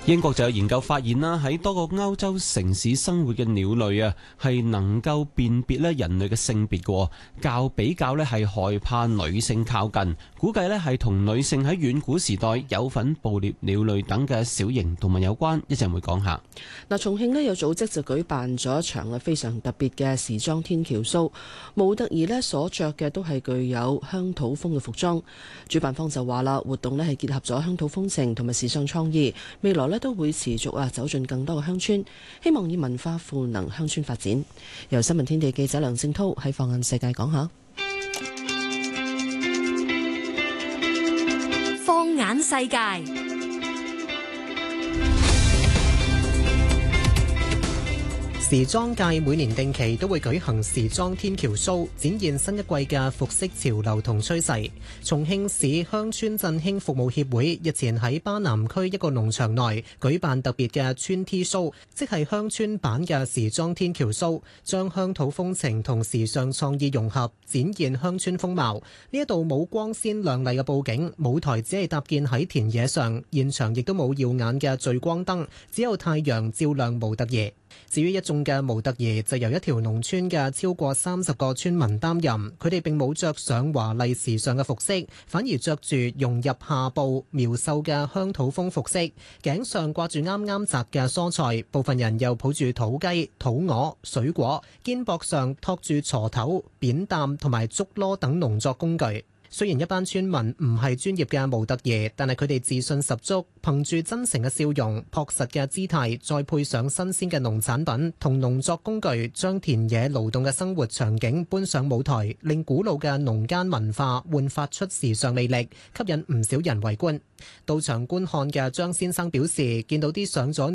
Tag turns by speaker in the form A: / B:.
A: 英國就有研究發現啦，喺多個歐洲城市生活嘅鳥類啊，係能夠辨別咧人類嘅性別嘅，比較咧係害怕女性靠近，估計咧係同女性喺遠古時代有份捕獵鳥類等嘅小型動物有關。一陣會講下。
B: 嗱，重慶咧有組織就舉辦咗一場非常特別嘅時裝天橋 show， 模特兒咧所着嘅都係具有鄉土風嘅服裝。主辦方就話啦，活動咧係結合咗鄉土風情同埋時尚創意，未來咧都會持續走進更多嘅鄉村，希望以文化賦能鄉村發展。由新聞天地記者梁正濤喺放眼世界講下。
C: 放眼世界。
D: 時裝界每年定期都會舉行時裝天橋 show， 展現新一季嘅服飾潮流同趨勢。重慶市鄉村振興服務協會日前喺巴南區一個農場內舉辦特別嘅村 T show， 即係鄉村版嘅時裝天橋 show， 將鄉土風情同時尚創意融合，展現鄉村風貌。呢一度冇光鮮亮麗嘅佈景，舞台只係搭建喺田野上，現場亦都冇耀眼嘅聚光燈，只有太陽照亮模特兒。至於一眾嘅模特兒就由一條農村嘅超過30個村民擔任，佢哋並冇着上華麗時尚嘅服飾，反而着住融入下部苗秀嘅鄉土風服飾，頸上掛住啱啱摘嘅蔬菜，部分人又抱住土雞、土鵝、水果，肩膊上托住鋤頭、扁擔同埋竹籮等農作工具。雖然一班村民唔係專業嘅模特兒，但係佢哋自信十足，憑住真誠嘅笑容、樸實嘅姿態，再配上新鮮嘅農產品同農作工具，將田野勞動嘅生活場景搬上舞台，令古老嘅農耕文化煥發出時尚魅力，吸引唔少人圍觀。到場觀看嘅張先生表示，見到啲上咗